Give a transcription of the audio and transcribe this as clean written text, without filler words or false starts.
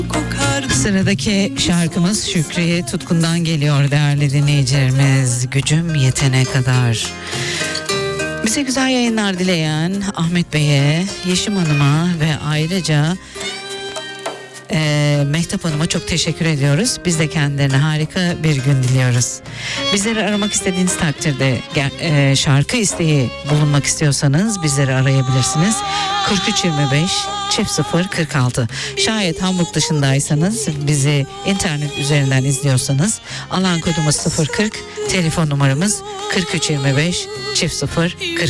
Sıradaki şarkımız Şükriye Tutkun'dan geliyor değerli dinleyicilerimiz. Gücüm yetene kadar. Bize güzel yayınlar dileyen Ahmet Bey'e, Yeşim Hanım'a ve ayrıca Mehtap Hanım'a çok teşekkür ediyoruz. Biz de kendilerine harika bir gün diliyoruz. Bizleri aramak istediğiniz takdirde şarkı isteği bulunmak istiyorsanız bizleri arayabilirsiniz. 4325 0 46. Şayet Hamburg dışındaysanız, bizi internet üzerinden izliyorsanız alan kodumuz 040, telefon numaramız 4325 0 46.